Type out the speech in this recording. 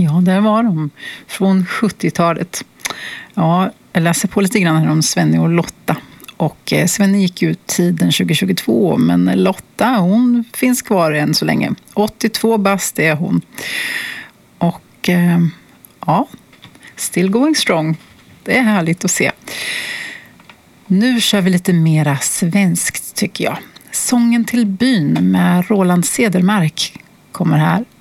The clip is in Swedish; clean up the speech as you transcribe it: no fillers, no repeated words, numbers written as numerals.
Ja, det var de. Från 70-talet. Ja, jag läser på lite grann här om Svenny och Lotta. Och Svenny gick ut tiden 2022, men Lotta, hon finns kvar än så länge. 82 bast är hon. Och ja, still going strong. Det är härligt att se. Nu kör vi lite mera svenskt tycker jag. Sången till byn med Roland Cedermark kommer här.